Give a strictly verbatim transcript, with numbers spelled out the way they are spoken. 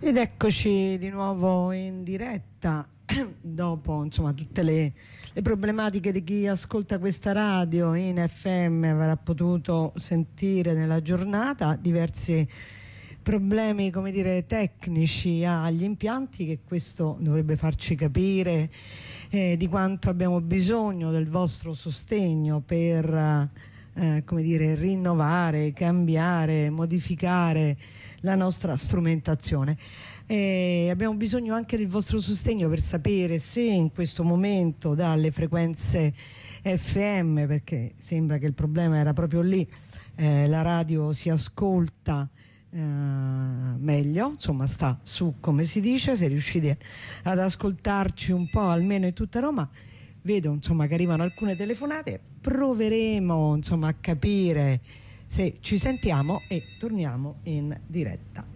Ed eccoci di nuovo in diretta dopo insomma tutte le, le problematiche di chi ascolta questa radio in F M avrà potuto sentire nella giornata diversi problemi, come dire, tecnici agli impianti, che questo dovrebbe farci capire eh, di quanto abbiamo bisogno del vostro sostegno per eh, come dire, rinnovare, cambiare, modificare la nostra strumentazione. Eh, abbiamo bisogno anche del vostro sostegno per sapere se in questo momento dalle frequenze F M, perché sembra che il problema era proprio lì, eh, la radio si ascolta eh, meglio, insomma sta su, come si dice, se riuscite ad ascoltarci un po' almeno in tutta Roma. Vedo insomma che arrivano alcune telefonate, proveremo insomma a capire se ci sentiamo e torniamo in diretta.